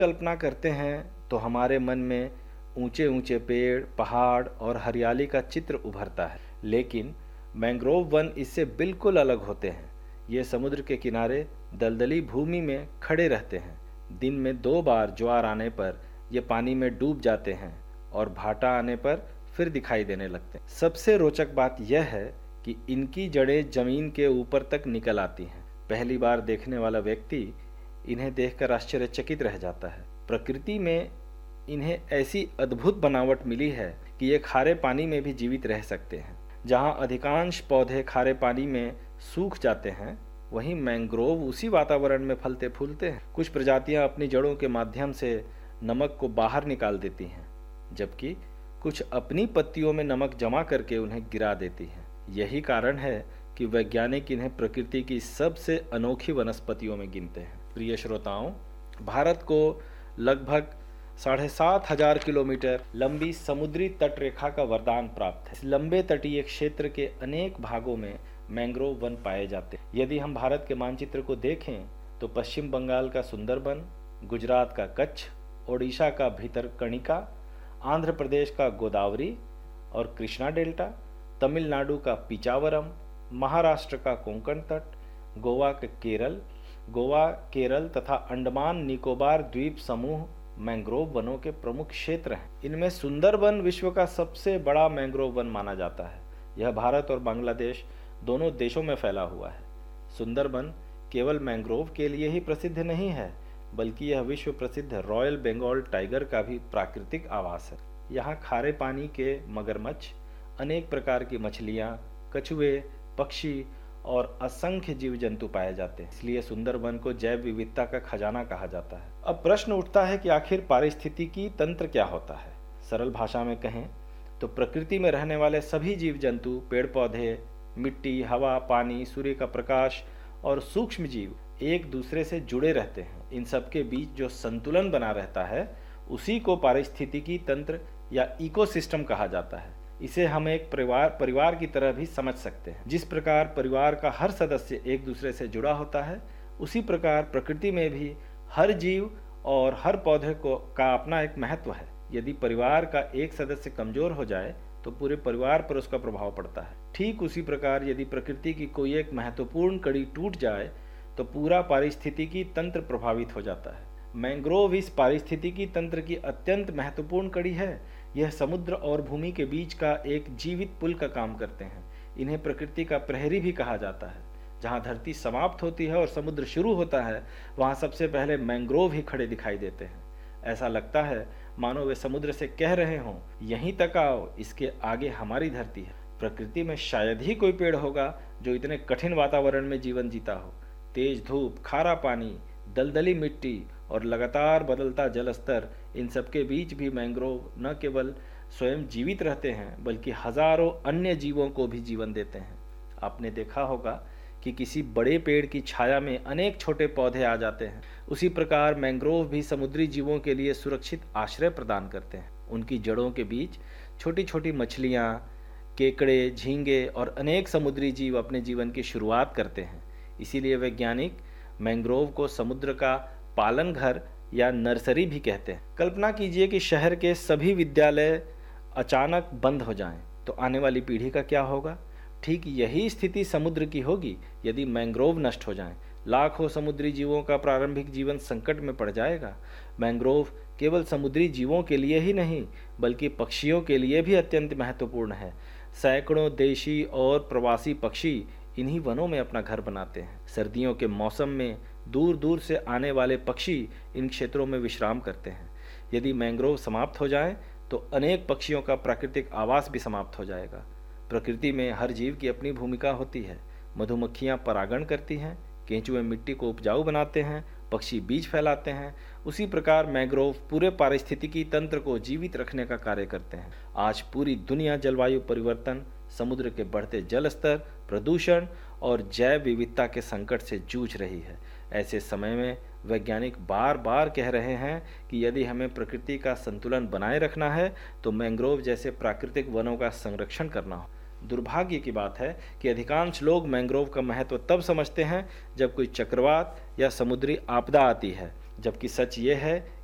कल्पना करते हैं तो हमारे मन में ऊंचे ऊंचे पेड़, पहाड़ और हरियाली का चित्र उभरता है। लेकिन मैंग्रोव वन इससे बिल्कुल अलग होते हैं। ये समुद्र के किनारे दलदली भूमि में खड़े रहते हैं। दिन में 2 बार ज्वार आने पर ये पानी में डूब जाते हैं और भाटा आने पर फिर दिखाई देने लगते हैं। सबसे रोचक बात यह है कि इनकी जड़ें जमीन के ऊपर तक निकल आती हैं। पहली बार देखने वाला व्यक्ति इन्हें देखकर आश्चर्यचकित रह जाता है। प्रकृति में इन्हें ऐसी अद्भुत बनावट मिली है कि ये खारे पानी में भी जीवित रह सकते हैं। जहाँ अधिकांश पौधे खारे पानी में सूख जाते हैं, वहीं मैंग्रोव उसी वातावरण में फलते फूलते हैं। कुछ प्रजातियां अपनी जड़ों के माध्यम से नमक को बाहर निकाल देती हैं, जबकि कुछ अपनी पत्तियों में नमक जमा करके उन्हें गिरा देती हैं। यही कारण है कि वैज्ञानिक इन्हें प्रकृति की सबसे अनोखी वनस्पतियों में गिनते हैं। प्रिय श्रोताओं, भारत को लगभग 7,500 किलोमीटर लंबी समुद्री तट रेखा का वरदान प्राप्त है। इस लंबे तटीय क्षेत्र के अनेक भागों में मैंग्रोव वन पाए जाते हैं। यदि हम भारत के मानचित्र को देखें तो पश्चिम बंगाल का सुंदरबन, गुजरात का कच्छ, ओडिशा का भितरकनिका, आंध्र प्रदेश का गोदावरी और कृष्णा डेल्टा, तमिलनाडु का पिचावरम, महाराष्ट्र का कोंकण तट, गोवा केरल तथा अंडमान निकोबार द्वीप समूह मैंग्रोव वनों के प्रमुख क्षेत्र हैं। इनमें सुंदरबन विश्व का सबसे बड़ा मैंग्रोव वन माना जाता है। यह भारत और बांग्लादेश दोनों देशों में फैला हुआ है। सुंदरबन केवल मैंग्रोव के लिए ही प्रसिद्ध नहीं है, बल्कि यह विश्व प्रसिद्ध रॉयल बंगाल टाइगर का भी प्राकृतिक आवास है। यहाँ खारे पानी के मगरमच्छ, अनेक प्रकार की मछलियाँ, कछुए, पक्षी और असंख्य जीव जंतु पाए जाते हैं। इसलिए सुंदरबन को जैव विविधता का खजाना कहा जाता है। अब प्रश्न उठता है कि आखिर पारिस्थितिकी तंत्र क्या होता है। सरल भाषा में कहें तो प्रकृति में रहने वाले सभी जीव जंतु, पेड़ पौधे, मिट्टी, हवा, पानी, सूर्य का प्रकाश और सूक्ष्म जीव एक दूसरे से जुड़े रहते हैं। इन सबके बीच जो संतुलन बना रहता है, उसी को पारिस्थितिकी तंत्र या इकोसिस्टम कहा जाता है। इसे हम एक परिवार की तरह भी समझ सकते हैं। जिस प्रकार परिवार का हर सदस्य एक दूसरे से जुड़ा होता है, उसी प्रकार प्रकृति में भी हर जीव और हर पौधे का अपना एक महत्व है। यदि परिवार का एक सदस्य कमजोर हो जाए तो पूरे परिवार पर उसका प्रभाव पड़ता है। ठीक उसी प्रकार यदि प्रकृति की कोई एक महत्वपूर्ण कड़ी टूट जाए तो पूरा पारिस्थितिकी तंत्र प्रभावित हो जाता है। मैंग्रोव इस पारिस्थितिकी तंत्र की अत्यंत महत्वपूर्ण कड़ी है। यह समुद्र और भूमि के बीच का एक जीवित पुल का काम करते हैं। इन्हें प्रकृति का प्रहरी भी कहा जाता है। जहाँ धरती समाप्त होती है और समुद्र शुरू होता है, वहाँ सबसे पहले मैंग्रोव ही खड़े दिखाई देते हैं। ऐसा लगता है मानो वे समुद्र से कह रहे हों, यहीं तक आओ, इसके आगे हमारी धरती है। प्रकृति में शायद ही कोई पेड़ होगा जो इतने कठिन वातावरण में जीवन जीता हो। तेज धूप, खारा पानी, दलदली मिट्टी और लगातार बदलता जल स्तर, इन सबके बीच भी मैंग्रोव न केवल स्वयं जीवित रहते हैं, बल्कि हजारों अन्य जीवों को भी जीवन देते हैं। आपने देखा होगा कि किसी बड़े पेड़ की छाया में अनेक छोटे पौधे आ जाते हैं। उसी प्रकार मैंग्रोव भी समुद्री जीवों के लिए सुरक्षित आश्रय प्रदान करते हैं। उनकी जड़ों के बीच छोटी छोटी मछलियाँ, केकड़े, झींगे और अनेक समुद्री जीव अपने जीवन की शुरुआत करते हैं। इसीलिए वैज्ञानिक मैंग्रोव को समुद्र का पालन घर या नर्सरी भी कहते हैं। कल्पना कीजिए कि शहर के सभी विद्यालय अचानक बंद हो जाएं, तो आने वाली पीढ़ी का क्या होगा? ठीक यही स्थिति समुद्र की होगी यदि मैंग्रोव नष्ट हो जाएं। लाखों समुद्री जीवों का प्रारंभिक जीवन संकट में पड़ जाएगा। मैंग्रोव केवल समुद्री जीवों के लिए ही नहीं, बल्कि पक्षियों के लिए भी अत्यंत महत्वपूर्ण है। सैकड़ों देशी और प्रवासी पक्षी इन्हीं वनों में अपना घर बनाते हैं। सर्दियों के मौसम में दूर दूर से आने वाले पक्षी इन क्षेत्रों में विश्राम करते हैं। यदि मैंग्रोव समाप्त हो जाएं, तो अनेक पक्षियों का प्राकृतिक आवास भी समाप्त हो जाएगा। प्रकृति में हर जीव की अपनी भूमिका होती है। मधुमक्खियाँ परागण करती हैं, केंचुए मिट्टी को उपजाऊ बनाते हैं, पक्षी बीज फैलाते हैं। उसी प्रकार मैंग्रोव पूरे पारिस्थितिकी तंत्र को जीवित रखने का कार्य करते हैं। आज पूरी दुनिया जलवायु परिवर्तन, समुद्र के बढ़ते जल स्तर, प्रदूषण और जैव विविधता के संकट से जूझ रही है। ऐसे समय में वैज्ञानिक बार बार कह रहे हैं कि यदि हमें प्रकृति का संतुलन बनाए रखना है तो मैंग्रोव जैसे प्राकृतिक वनों का संरक्षण करना हो। दुर्भाग्य की बात है कि अधिकांश लोग मैंग्रोव का महत्व तब समझते हैं जब कोई चक्रवात या समुद्री आपदा आती है, जबकि सच ये है